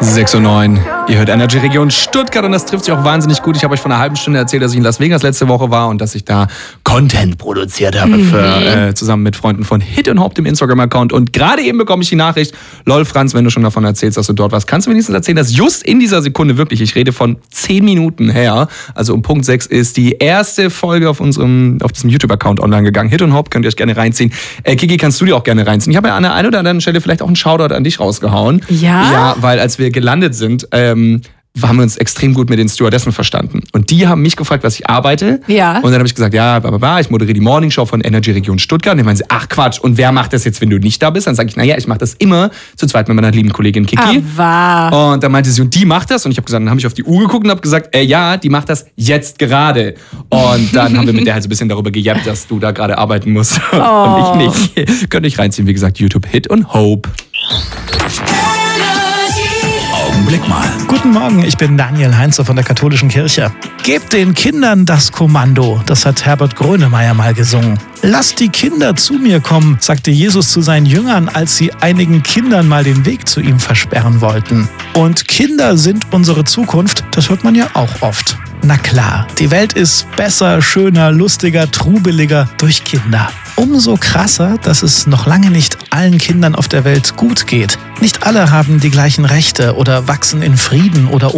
6:09 Uhr. Ihr hört Energy Region Stuttgart und das trifft sich auch wahnsinnig gut. Ich habe euch vor einer halben Stunde erzählt, dass ich in Las Vegas letzte Woche war und dass ich da Content produziert habe zusammen mit Freunden von Hit und Hope, dem Instagram-Account. Und gerade eben bekomme ich die Nachricht, lol Franz, wenn du schon davon erzählst, dass du dort warst, kannst du wenigstens erzählen, dass just in dieser Sekunde, wirklich, ich rede von 10 Minuten her, also um Punkt 6 ist die erste Folge auf diesem YouTube-Account online gegangen. Hit und Hope, könnt ihr euch gerne reinziehen. Kiki, kannst du dir auch gerne reinziehen. Ich habe ja an der einen oder anderen Stelle vielleicht auch einen Shoutout an dich rausgehauen. Ja? Ja, weil als wir gelandet sind, haben wir uns extrem gut mit den Stewardessen verstanden. Und die haben mich gefragt, was ich arbeite. Ja. Und dann habe ich gesagt, ich moderiere die Morningshow von Energy Region Stuttgart. Und dann meinen sie, ach Quatsch, und wer macht das jetzt, wenn du nicht da bist? Dann sage ich, ich mache das immer zu zweit mit meiner lieben Kollegin Kiki. Und dann meinte sie, und die macht das? Und ich habe gesagt, dann habe ich auf die Uhr geguckt und habe gesagt, ja, die macht das jetzt gerade. Und dann haben wir mit der halt so ein bisschen darüber gejappt, dass du da gerade arbeiten musst und ich nicht. Könnt euch reinziehen, wie gesagt, YouTube, Hit und Hope. Augenblick mal. Guten Morgen, ich bin Daniel Heinze von der Katholischen Kirche. Gebt den Kindern das Kommando, das hat Herbert Grönemeyer mal gesungen. Lasst die Kinder zu mir kommen, sagte Jesus zu seinen Jüngern, als sie einigen Kindern mal den Weg zu ihm versperren wollten. Und Kinder sind unsere Zukunft, das hört man ja auch oft. Na klar, die Welt ist besser, schöner, lustiger, trubeliger durch Kinder. Umso krasser, dass es noch lange nicht allen Kindern auf der Welt gut geht. Nicht alle haben die gleichen Rechte oder wachsen in Frieden oder